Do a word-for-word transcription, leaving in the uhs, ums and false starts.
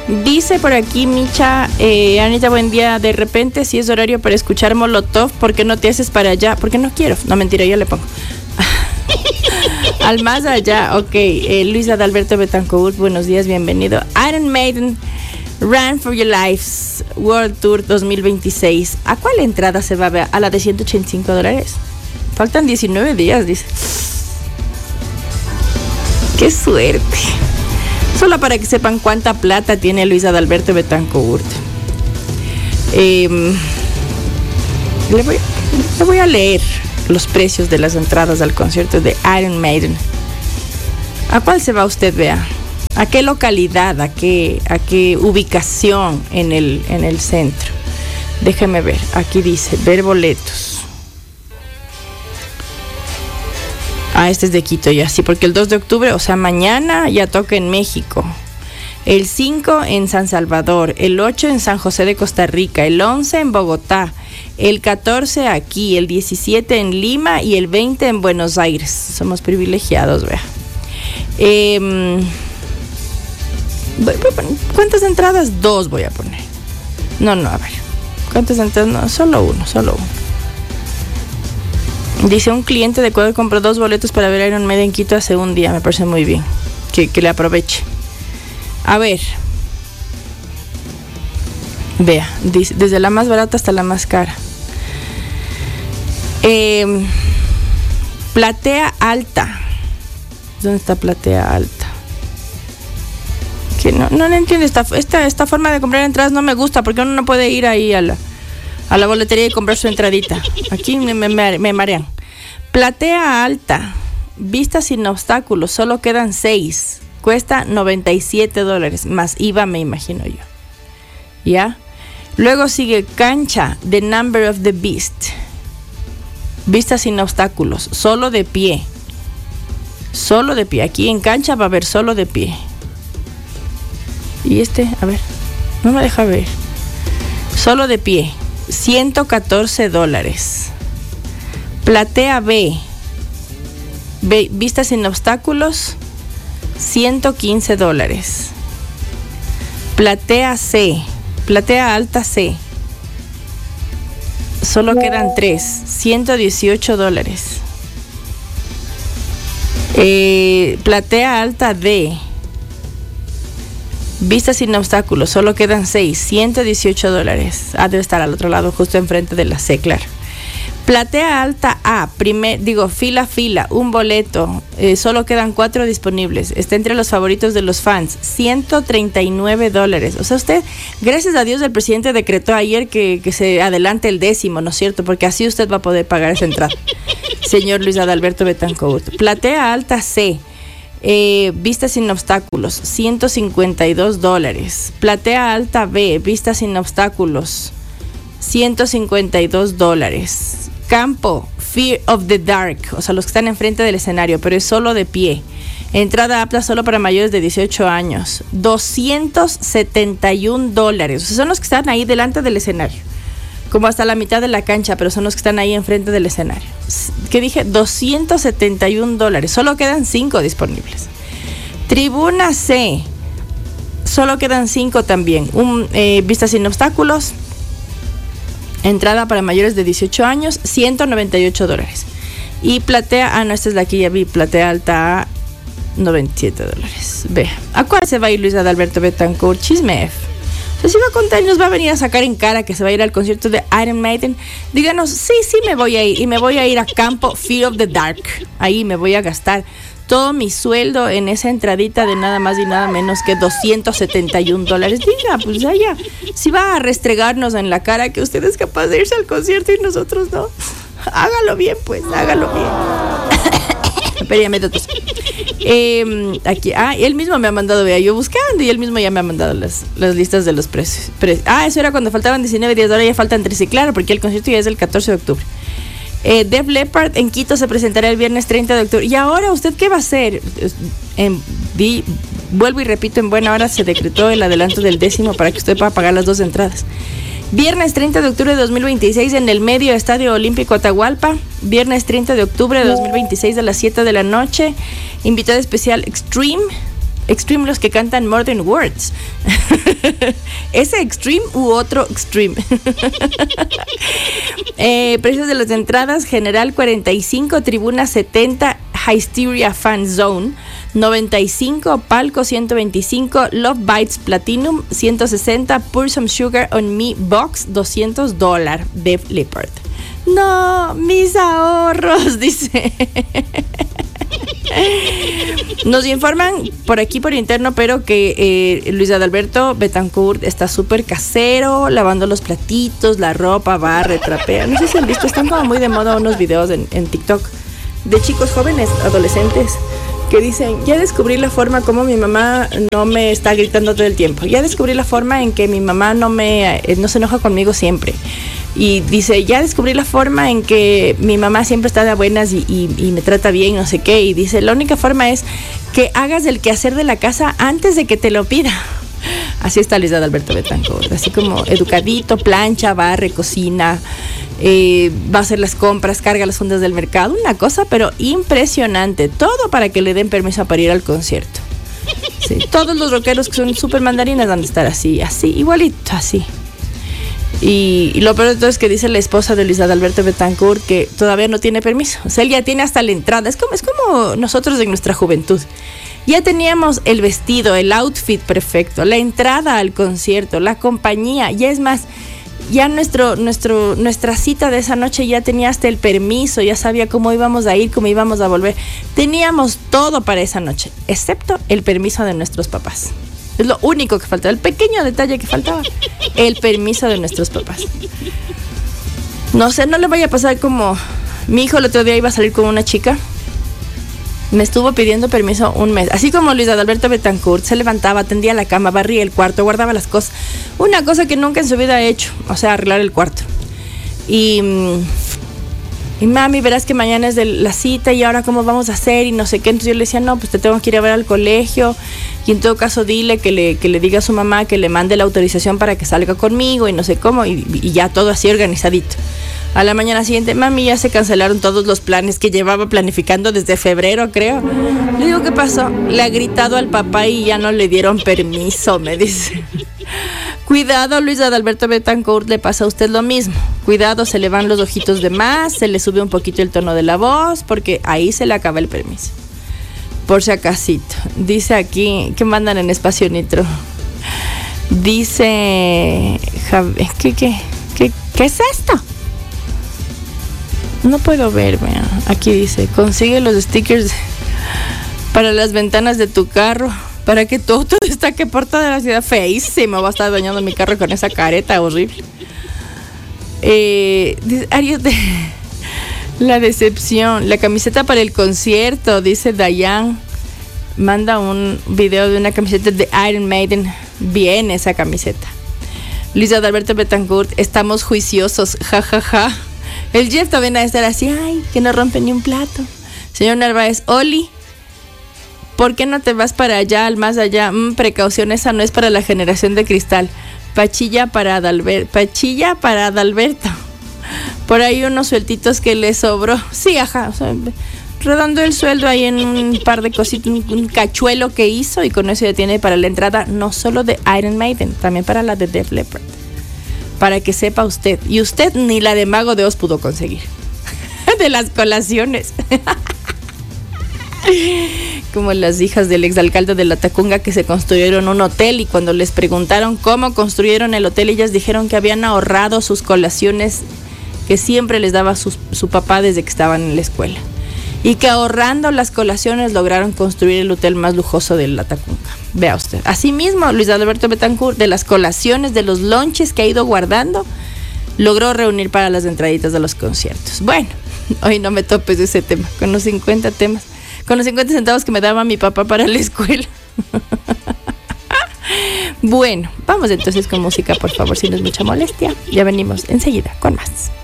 Dice por aquí Micha, eh, Anita, buen día. De repente, si es horario para escuchar Molotov, ¿por qué no te haces para allá? Porque no quiero. No, mentira, yo le pongo. Al más allá, ok. Eh, Luis Adalberto Betancourt, buenos días, bienvenido. Iron Maiden, Run for Your Lives World Tour dos mil veintiséis. ¿A cuál entrada se va a ver? A la de ciento ochenta y cinco dólares. Faltan diecinueve días, dice. ¡Qué suerte! Solo para que sepan cuánta plata tiene Luis Adalberto Betancourt. Eh, le, voy, le voy a leer los precios de las entradas al concierto de Iron Maiden. ¿A cuál se va usted, vea? ¿A qué localidad? ¿A qué, a qué ubicación en el, en el centro? Déjeme ver. Aquí dice, ver boletos. Ah, este es de Quito ya, sí, porque el dos de octubre, o sea, mañana ya toca en México. El cinco en San Salvador, el ocho en San José de Costa Rica, el once en Bogotá, el catorce aquí, el diecisiete en Lima y el veinte en Buenos Aires. Somos privilegiados, vea. Eh, ¿Cuántas entradas? Dos voy a poner. No, no, a ver. ¿Cuántas entradas? No, solo uno, solo uno. Dice un cliente de Ecuador compró dos boletos para ver Iron Maiden en Quito hace un día. Me parece muy bien. Que, que le aproveche. A ver. Vea, dice, desde la más barata hasta la más cara. Eh, platea alta. ¿Dónde está platea alta? Que no, no entiendo. Esta, esta, esta forma de comprar entradas no me gusta. Porque uno no puede ir ahí a la... a la boletería y comprar su entradita. Aquí me, me, me marean. Platea alta, vista sin obstáculos, solo quedan seis. Cuesta noventa y siete dólares, más I V A, me imagino yo. ¿Ya? Luego sigue cancha, The Number of the Beast. Vista sin obstáculos, solo de pie. Solo de pie. Aquí en cancha va a haber solo de pie. Y este, a ver, no me deja ver. Solo de pie. ciento catorce dólares. Platea B, B, vista sin obstáculos, ciento quince dólares. Platea C, platea alta C, solo quedan tres, ciento dieciocho dólares. Eh, platea alta D, vista sin obstáculos, solo quedan seis, ciento dieciocho dólares. Ah, debe estar al otro lado, justo enfrente de la C, claro. Platea alta A, primer, digo, fila fila, un boleto, eh, solo quedan cuatro disponibles. Está entre los favoritos de los fans, ciento treinta y nueve dólares. O sea, usted, gracias a Dios, el presidente decretó ayer que, que se adelante el décimo, ¿no es cierto? Porque así usted va a poder pagar esa entrada. Señor Luis Adalberto Betancourt. Platea alta C. Eh, vista sin obstáculos, ciento cincuenta y dos dólares. Platea alta B, vista sin obstáculos, ciento cincuenta y dos dólares. Campo, Fear of the Dark, o sea, los que están enfrente del escenario, pero es solo de pie. Entrada apta solo para mayores de dieciocho años, doscientos setenta y un dólares. O sea, son los que están ahí delante del escenario, como hasta la mitad de la cancha, pero son los que están ahí enfrente del escenario. ¿Qué dije? doscientos setenta y un dólares. Solo quedan cinco disponibles. Tribuna C. Solo quedan cinco también. Un, eh, vista sin obstáculos. Entrada para mayores de dieciocho años, ciento noventa y ocho dólares. Y platea, ah, no, esta es la que ya vi. Platea alta, noventa y siete dólares. Ve, ¿a cuál se va a ir Luis Adalberto Betancourt? Chisme F. O sea, si va a contar y nos va a venir a sacar en cara que se va a ir al concierto de Iron Maiden, díganos, sí, sí me voy a ir. Y me voy a ir a campo Fear of the Dark. Ahí me voy a gastar todo mi sueldo en esa entradita de nada más y nada menos que doscientos setenta y un dólares. Diga, pues allá, si va a restregarnos en la cara que usted es capaz de irse al concierto y nosotros no, hágalo bien, pues, hágalo bien. Pero ya me doy eh, aquí, ah, él mismo me ha mandado, vea, yo buscando y él mismo ya me ha mandado las, las listas de los precios. Pre- ah, eso era cuando faltaban diecinueve días, ahora ya faltan trece, claro, porque el concierto ya es el catorce de octubre. Eh, Def Leppard en Quito se presentará el viernes treinta de octubre. ¿Y ahora usted qué va a hacer? En, vi, vuelvo y repito, en buena hora se decretó el adelanto del décimo para que usted pueda pagar las dos entradas. Viernes treinta de octubre de dos mil veintiséis en el Medio Estadio Olímpico Atahualpa. Viernes treinta de octubre de dos mil veintiséis a las siete de la noche. Invitado especial Extreme. Extreme los que cantan More Than Words. ¿Ese Extreme u otro Extreme? eh, precios de las entradas: General cuarenta y cinco, Tribuna setenta, Hysteria Fan Zone noventa y cinco, Palco ciento veinticinco, Love Bites Platinum ciento sesenta, Pour Some Sugar on Me Box doscientos dólares, Def Leppard. No, mis ahorros, dice. Nos informan por aquí por interno, pero que eh, Luis Adalberto Betancourt está súper casero, lavando los platitos, la ropa, barre, trapea. No sé si han visto, están como muy de moda unos videos en, en TikTok de chicos jóvenes, adolescentes, que dicen: ya descubrí la forma como mi mamá no me está gritando todo el tiempo, ya descubrí la forma en que mi mamá no me eh, no se enoja conmigo siempre, y dice: ya descubrí la forma en que mi mamá siempre está de buenas y, y, y me trata bien, no sé qué, y dice: la única forma es que hagas el quehacer de la casa antes de que te lo pida. Así está Luis Adalberto Betancourt, así como educadito, plancha, barre, cocina, eh, va a hacer las compras, carga las fundas del mercado, una cosa pero impresionante, todo para que le den permiso para ir al concierto. Sí, todos los rockeros que son súper mandarinas van a estar así, así, igualito, así. Y, y lo peor de todo es que dice la esposa de Luis Adalberto Betancourt que todavía no tiene permiso. O sea, él ya tiene hasta la entrada. Es como, es como nosotros en nuestra juventud. Ya teníamos el vestido, el outfit perfecto, la entrada al concierto, la compañía. Ya es más, ya nuestro, nuestro, nuestra cita de esa noche ya tenía hasta el permiso, ya sabía cómo íbamos a ir, cómo íbamos a volver. Teníamos todo para esa noche, excepto el permiso de nuestros papás. Es lo único que faltaba, el pequeño detalle que faltaba, el permiso de nuestros papás. No sé, no le vaya a pasar como mi hijo el otro día iba a salir con una chica. Me estuvo pidiendo permiso un mes. Así como Luis Adalberto Betancourt se levantaba, tendía la cama, barría el cuarto, guardaba las cosas. Una cosa que nunca en su vida ha hecho, o sea, arreglar el cuarto. Y... Y mami, verás que mañana es de la cita y ahora cómo vamos a hacer y no sé qué. Entonces yo le decía: no, pues te tengo que ir a ver al colegio y en todo caso dile que le, que le diga a su mamá que le mande la autorización para que salga conmigo y no sé cómo, y, y ya todo así organizadito. A la mañana siguiente: mami, ya se cancelaron todos los planes que llevaba planificando desde febrero, creo. Le digo: ¿qué pasó? Le ha gritado al papá y ya no le dieron permiso, me dice. Cuidado, Luis Adalberto Betancourt, le pasa a usted lo mismo. Cuidado, se le van los ojitos de más, se le sube un poquito el tono de la voz, porque ahí se le acaba el permiso. Por si acasito. Dice aquí, ¿qué mandan en Espacio Nitro? Dice... ¿Qué, qué, qué, qué es esto? No puedo verme. Aquí dice: consigue los stickers para las ventanas de tu carro, para que tu auto destaque por toda la ciudad. Feísimo, va a estar dañando mi carro con esa careta horrible. Eh, Arios de la decepción, la camiseta para el concierto, dice Dayan. Manda un video de una camiseta de Iron Maiden. Bien esa camiseta. Luis Adalberto Betancourt: estamos juiciosos, jajaja. Ja, ja. El Jeff también va a estar así: ay, que no rompe ni un plato. Señor Narváez: Oli, ¿por qué no te vas para allá, al más allá? Mm, precaución, esa no es para la generación de cristal. Pachilla para Adalberto. Pachilla para Adalberto. Por ahí unos sueltitos que le sobró. Sí, ajá. O sea, redondeó el sueldo ahí en un par de cositas, un, un cachuelo que hizo, y con eso ya tiene para la entrada no solo de Iron Maiden, también para la de Def Leppard. Para que sepa usted. Y usted ni la de Mago de Oz pudo conseguir. De las colaciones. Como las hijas del exalcalde de La Tacunga, que se construyeron un hotel, y cuando les preguntaron cómo construyeron el hotel, ellas dijeron que habían ahorrado sus colaciones que siempre les daba su, su papá desde que estaban en la escuela, y que ahorrando las colaciones lograron construir el hotel más lujoso de La Tacunga. Vea usted. Asimismo, Luis Adalberto Betancourt, de las colaciones, de los lonches que ha ido guardando, logró reunir para las entraditas de los conciertos. Bueno, hoy no me topes de ese tema, con los cincuenta temas, con los cincuenta centavos que me daba mi papá para la escuela. Bueno, vamos entonces con música, por favor, si no es mucha molestia. Ya venimos enseguida con más.